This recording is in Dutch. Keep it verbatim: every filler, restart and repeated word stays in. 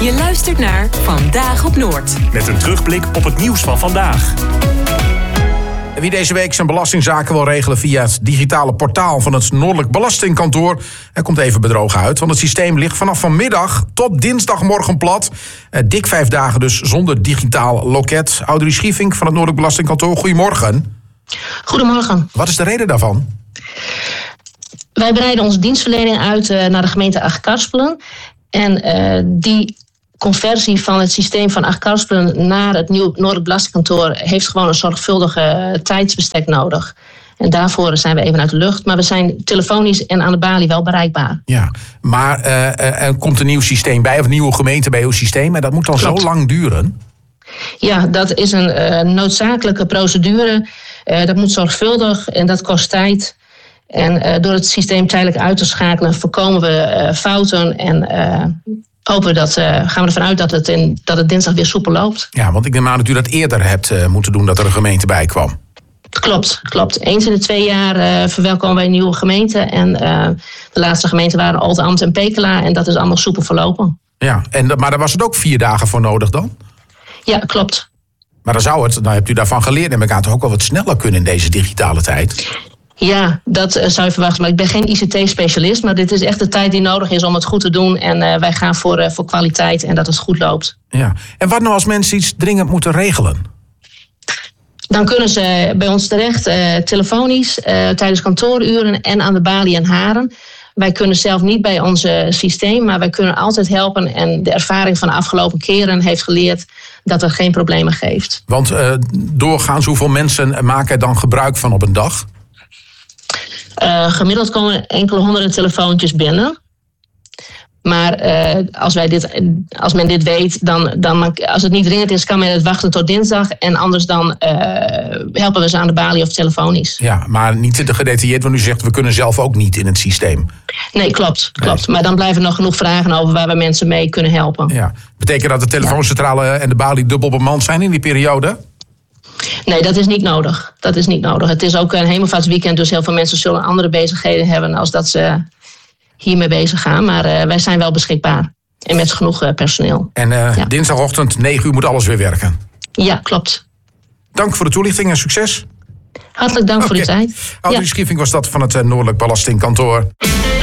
Je luistert naar Vandaag op Noord. Met een terugblik op het nieuws van vandaag. Wie deze week zijn belastingzaken wil regelen via het digitale portaal van het Noordelijk Belastingkantoor, hij komt even bedrogen uit, want het systeem ligt vanaf vanmiddag tot dinsdagmorgen plat. Eh, dik vijf dagen dus zonder digitaal loket. Audrey Schiefink van het Noordelijk Belastingkantoor, goedemorgen. Goedemorgen. Wat is de reden daarvan? Wij breiden onze dienstverlening uit uh, naar de gemeente Achtkarspelen. En uh, die conversie van het systeem van Achtkarspelen naar het nieuwe Noordelijk Belastingkantoor heeft gewoon een zorgvuldige uh, tijdsbestek nodig. En daarvoor zijn we even uit de lucht. Maar we zijn telefonisch en aan de balie wel bereikbaar. Ja, maar uh, er komt een nieuw systeem bij, of een nieuwe gemeente bij uw systeem. En dat moet dan Klopt. zo lang duren? Ja, dat is een uh, noodzakelijke procedure. Uh, dat moet zorgvuldig en dat kost tijd. En uh, door het systeem tijdelijk uit te schakelen voorkomen we uh, fouten en uh, hopen dat, uh, gaan we ervan uit dat het, in, dat het dinsdag weer soepel loopt. Ja, want ik neem aan dat u dat eerder hebt uh, moeten doen, dat er een gemeente bij kwam. Klopt, klopt. Eens in de twee jaar uh, verwelkomen wij een nieuwe gemeente. En uh, de laatste gemeenten waren Oldenzamt en Pekela en dat is allemaal soepel verlopen. Ja, en, maar daar was het ook vier dagen voor nodig dan? Ja, klopt. Maar dan zou het, nou hebt u daarvan geleerd, neem ik aan, toch ook wel wat sneller kunnen in deze digitale tijd? Ja, dat uh, zou je verwachten. Maar ik ben geen I C T-specialist. Maar dit is echt de tijd die nodig is om het goed te doen. En uh, wij gaan voor, uh, voor kwaliteit en dat het goed loopt. Ja. En wat nou als mensen iets dringend moeten regelen? Dan kunnen ze bij ons terecht, uh, telefonisch, uh, tijdens kantooruren en aan de balie en Haren. Wij kunnen zelf niet bij ons uh, systeem, maar wij kunnen altijd helpen. En de ervaring van de afgelopen keren heeft geleerd dat het geen problemen geeft. Want uh, doorgaans, hoeveel mensen maken er dan gebruik van op een dag? Uh, gemiddeld komen enkele honderden telefoontjes binnen. Maar uh, als, wij dit, als men dit weet, dan, dan als het niet dringend is, kan men het wachten tot dinsdag. En anders dan uh, helpen we ze aan de balie of telefonisch. Ja, maar niet te gedetailleerd, want u zegt we kunnen zelf ook niet in het systeem. Nee, klopt. klopt. Nee. Maar dan blijven er nog genoeg vragen over waar we mensen mee kunnen helpen. Ja. Betekent dat de telefooncentrale ja. en de balie dubbel bemand zijn in die periode? Nee, dat is niet nodig. Dat is niet nodig. Het is ook een hemelvaartsweekend, dus heel veel mensen zullen andere bezigheden hebben als dat ze hiermee bezig gaan. Maar uh, wij zijn wel beschikbaar. En met genoeg uh, personeel. En uh, ja. dinsdagochtend negen uur moet alles weer werken? Ja, klopt. Dank voor de toelichting en succes. Hartelijk dank okay. voor uw tijd. Audrey ja. Schiefink was dat van het uh, Noordelijk Belastingkantoor.